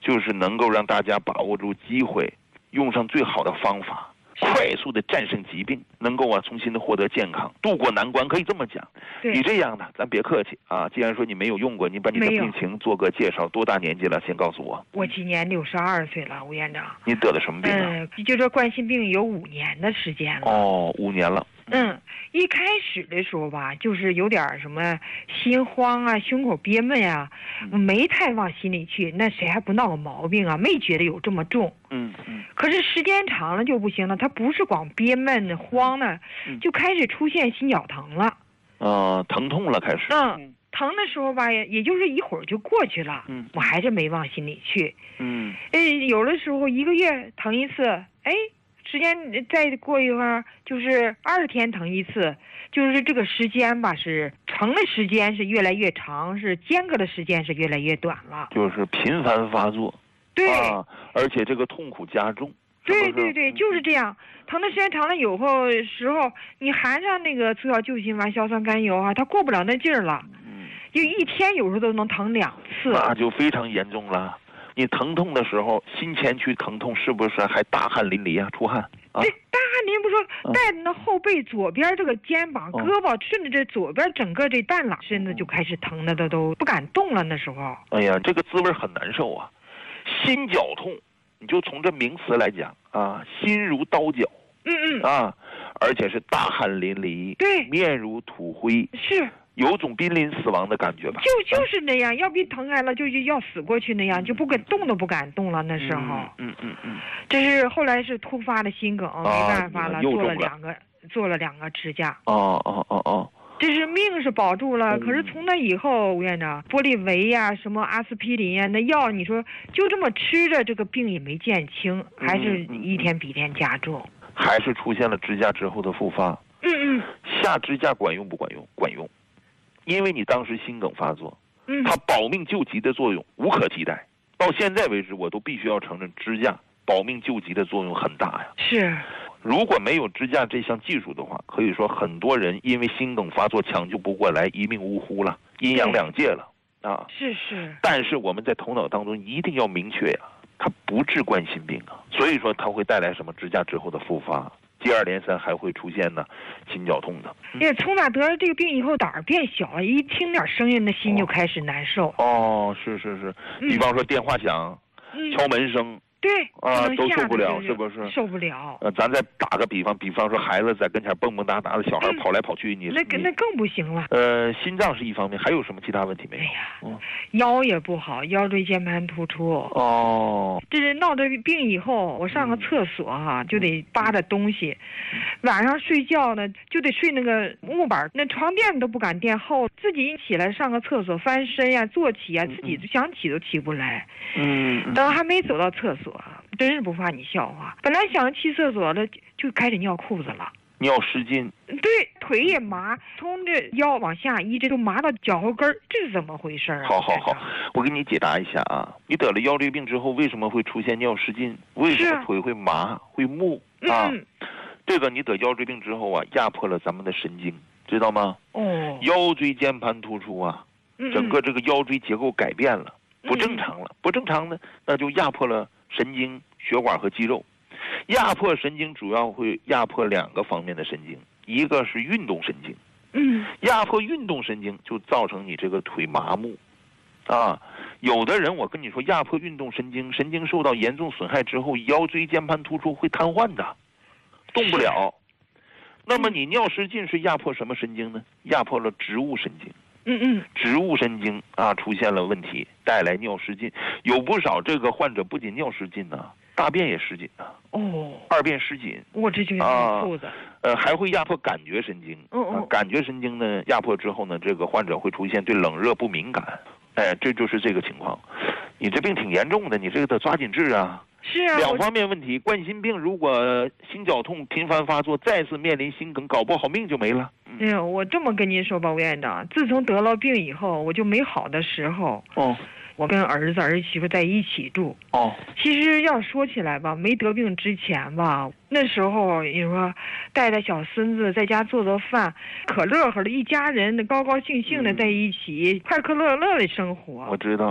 就是能够让大家把握住机会，用上最好的方法，快速的战胜疾病，能够重新的获得健康，度过难关，可以这么讲。你这样的，咱别客气啊。既然说你没有用过，你把你的病情做个介绍，多大年纪了？先告诉我。 我今年62岁了，吴院长。 你得的什么病啊？ 就这冠心病有5年的时间了。 哦，5年了。 一开始的时候吧，就是有点什么心慌啊，胸口憋闷啊，没太往心里去。那谁还不闹个毛病啊？没觉得有这么重。可是时间长了就不行了，它不是光憋闷慌呢，就开始出现心绞疼了。 疼痛了开始。 疼的时候吧，也就是一会儿就过去了。我还是没往心里去。有的时候1个月疼一次，时间再过一会儿就是20天疼一次，就是这个时间吧，是疼的时间是越来越长，是间隔的时间是越来越短了， 就是频繁发作。 对， 而且这个痛苦加重。 对，就是这样。疼的时间长了以后时候，你含上那个促效救心丸、硝酸甘油啊，它过不了那劲儿了。就1天有时候都能疼2次， 那就非常严重了。你疼痛的时候，心前区疼痛是不是还大汗淋漓啊？出汗啊？ 对，大汗淋漓不说，带着那后背左边这个肩膀、胳膊，顺着这左边整个这半拉身子就开始疼的，都不敢动了。那时候， 哎呀，这个滋味很难受啊。心绞痛，你就从这名词来讲啊，心如刀绞。而且是大汗淋漓， 对， 面如土灰， 是。 有种濒临死亡的感觉吧？ 就是那样，要比疼开了就要死过去那样，就不敢动都不敢动了。那时候，这是后来是突发的心梗，没办法了，做了2个支架。这是命是保住了，可是从那以后，吴院长，玻利维呀、什么阿司匹林呀，那药你说就这么吃着，这个病也没见轻，还是一天比一天加重， 还是出现了支架之后的复发。下支架管用不管用？管用。因为你当时心梗发作，它保命救急的作用无可替代。到现在为止，我都必须要承认支架保命救急的作用很大呀。 是， 如果没有支架这项技术的话，可以说很多人因为心梗发作抢救不过来，一命呜呼了，阴阳两界了啊。 是。 但是我们在头脑当中一定要明确呀，它不治冠心病啊，所以说它会带来什么支架之后的复发。接二连三还会出现呢心绞痛的。 从哪得了这个病以后胆儿变小了，一听点声音那心就开始难受。 是。比方说电话响，敲门声， 对都受不了，是不是？ 受不了。 咱再打个比方说孩子在跟前蹦蹦哒哒的，小孩跑来跑去，那更不行了。 心脏是一方面，还有什么其他问题没有？ 腰也不好，腰椎间盘突出。这是闹这病以后，我上个厕所就得扒着东西，晚上睡觉呢就得睡那个木板，那床垫都不敢垫厚，自己一起来上个厕所，翻身呀、坐起呀，自己想起都起不来。等还没走到厕所，真是不怕你笑话，本来想去厕所了，就开始尿裤子了。 尿失禁。 对，腿也麻，从这腰往下一直都麻到脚后跟，这是怎么回事啊？ 好，我给你解答一下啊。你得了腰椎病之后，为什么会出现尿失禁？为什么腿会麻会木啊？这个你得腰椎病之后啊，压迫了咱们的神经，知道吗？腰椎间盘突出啊，整个这个腰椎结构改变了，不正常了。不正常呢，那就压迫了神经、血管和肌肉。压迫神经主要会压迫2个方面的神经，一个是运动神经，压迫运动神经就造成你这个腿麻木，有的人我跟你说，压迫运动神经，神经受到严重损害之后，腰椎间盘突出会瘫痪的，动不了。那么你尿失禁是压迫什么神经呢？压迫了植物神经。植物神经出现了问题，带来尿失禁。有不少这个患者不仅尿失禁呢，大便也失禁啊。2便失禁。 我这就尿裤子。 还会压迫感觉神经。感觉神经呢压迫之后呢，这个患者会出现对冷热不敏感。这就是这个情况。你这病挺严重的，你这个得抓紧治啊。 是啊 ，2方面问题。冠心病如果心绞痛频繁发作，再次面临心梗，搞不好命就没了。 我这么跟您说吧，吴院长，自从得了病以后，我就没好的时候。我跟儿子儿媳妇在一起住。其实要说起来吧，没得病之前吧，那时候你说带小孙子在家做饭，可乐呵的，一家人高高兴兴的在一起，快快乐乐的生活。 我知道。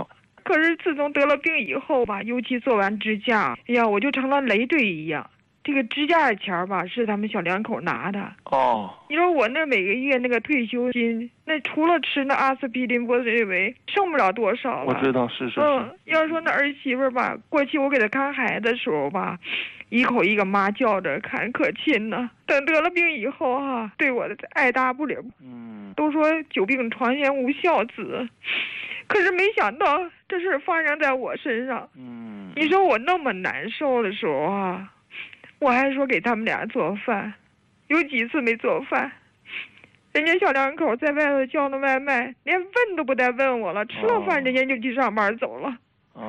可是自从得了病以后吧，尤其做完支架，哎呀，我就成了累赘一样。这个支架的钱吧，是他们小两口拿的。你说我那每个月那个退休金，那除了吃那阿司匹林、博瑞维，剩不了多少了。 我知道，是。 要说那儿媳妇吧，过去我给她看孩子的时候吧，一口一个妈叫着看，可亲呢。等得了病以后哈，对我的爱答不理。都说久病床前无孝子，可是没想到这事发生在我身上。你说我那么难受的时候啊。我还说给他们俩做饭，有几次没做饭，人家小两口在外头叫那外卖，连问都不带问我了，吃了饭人家就去上班走了。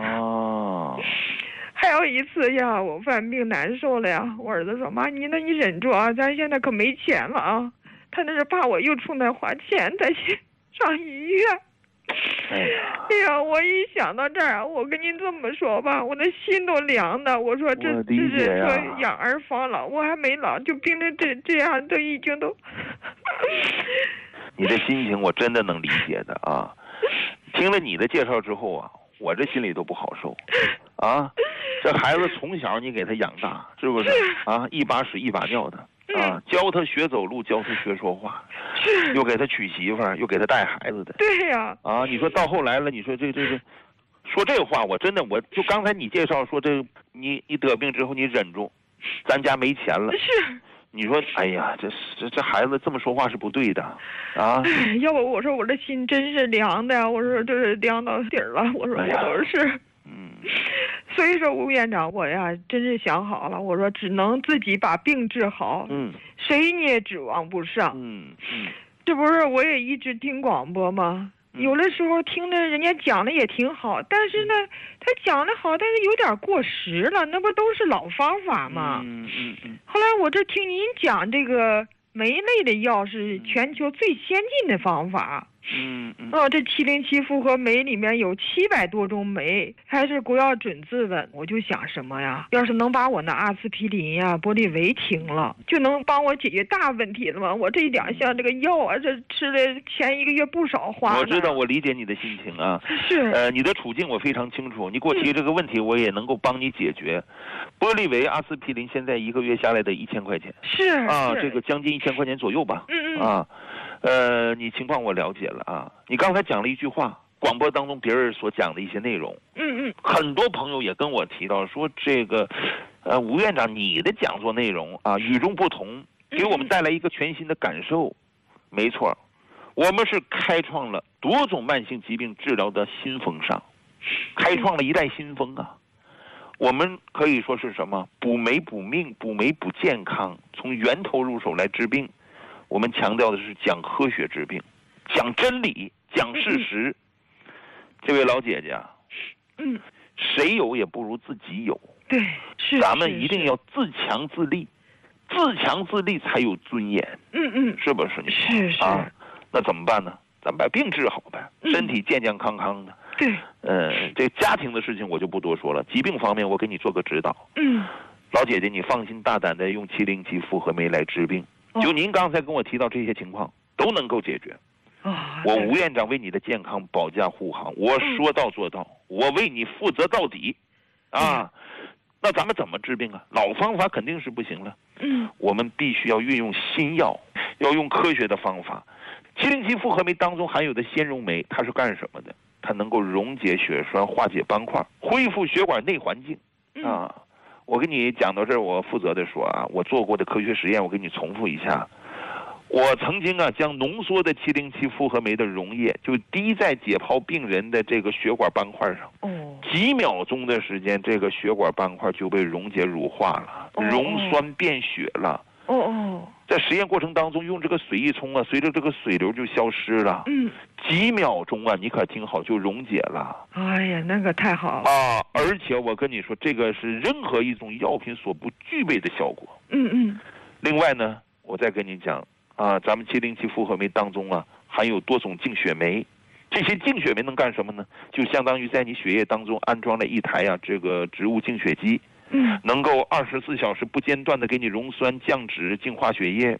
还有一次呀，我犯病难受了呀，我儿子说：“妈，你忍住啊，咱现在可没钱了啊。”他那是怕我又出来花钱再去上医院。哎呀，我一想到这儿，我跟您这么说吧，我的心都凉的。我说这是说养儿防老，我还没老，就病成这样，都已经都。 你的心情我真的能理解的啊！听了你的介绍之后啊，我这心里都不好受啊！这孩子从小你给他养大，是不是啊？一把屎一把尿的。教他学走路，教他学说话，又给他娶媳妇儿，又给他带孩子的。 对呀。 你说到后来了，你说这说这话，我真的我就刚才你介绍说你得病之后你忍住，咱家没钱了。 是。 你说哎呀，这孩子这么说话是不对的啊！ 要不我说我这心真是凉的，我说这是凉到底儿了，我说我都是。所以说吴院长，我呀真是想好了，我说只能自己把病治好，谁你也指望不上。这不是我也一直听广播吗？有的时候听的人家讲的也挺好，但是呢，他讲的好，但是有点过时了，那不都是老方法吗？后来我这听您讲这个酶类的药是全球最先进的方法。这707复合酶里面有700多种酶，还是国药准字的。我就想什么呀？要是能把我那阿司匹林呀、博利维停了，就能帮我解决大问题了吗？我这2项这个药啊，这吃了前1个月不少花。 我知道，我理解你的心情啊。 是。 你的处境我非常清楚，你给我提这个问题，我也能够帮你解决。博利维、阿司匹林现在1个月下来的1000块钱。 是。 这个将近1000块钱左右吧。你情况我了解了啊。你刚才讲了一句话，广播当中别人所讲的一些内容，很多朋友也跟我提到说，这个，吴院长你的讲座内容啊与众不同，给我们带来一个全新的感受。没错，我们是开创了多种慢性疾病治疗的新风尚，开创了一代新风啊。我们可以说是什么？补酶补命，补酶补健康，从源头入手来治病。我们强调的是讲科学治病，讲真理，讲事实。这位老姐姐啊，谁有也不如自己有。 对，是。 咱们一定要自强自立，自强自立才有尊严。是不是？ 是那怎么办呢？咱把病治好呗，身体健健康康的。 对。 这家庭的事情我就不多说了，疾病方面我给你做个指导。老姐姐，你放心大胆的用707复合酶来治病。就您刚才跟我提到这些情况都能够解决。我吴院长为你的健康保驾护航，我说到做到，我为你负责到底。那咱们怎么治病啊？老方法肯定是不行了。我们必须要运用新药，要用科学的方法。707复合酶当中含有的纤溶酶，它是干什么的？它能够溶解血栓，化解斑块，恢复血管内环境。我跟你讲到这儿，我负责的说啊，我做过的科学实验，我给你重复一下。我曾经将浓缩的707复合酶的溶液就滴在解剖病人的这个血管斑块上，几秒钟的时间，这个血管斑块就被溶解乳化了，溶栓变血了。在实验过程当中，用这个水一冲随着这个水流就消失了。几秒钟你可听好，就溶解了。 哎呀，那个太好了而且我跟你说，这个是任何一种药品所不具备的效果。另外呢，我再跟你讲咱们707复合酶当中含有多种净血酶。这些净血酶能干什么呢？就相当于在你血液当中安装了一台这个植物净血机。能够24小时不间断的给你溶栓、降脂、净化血液。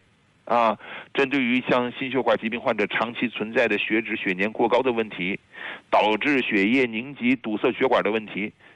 啊，针对于像心血管疾病患者长期存在的血脂、血粘过高的问题，导致血液凝集堵塞血管的问题，